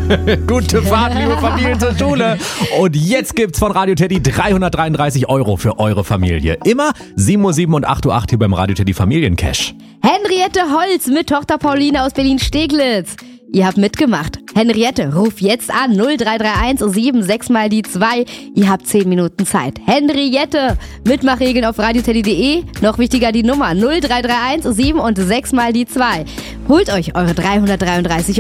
Gute Fahrt, liebe Familien, zur Schule. Und jetzt gibt's von Radio Teddy 333 € für eure Familie. Immer 7:07 und 8:08 Uhr hier beim Radio Teddy Familiencash. Henriette Holz mit Tochter Pauline aus Berlin-Steglitz. Ihr habt mitgemacht. Henriette, ruf jetzt an 0331 76 mal die 2. Ihr habt 10 Minuten Zeit. Henriette, Mitmachregeln auf radioteddy.de. Noch wichtiger die Nummer 0331 7 und 6 mal die 2. Holt euch eure 333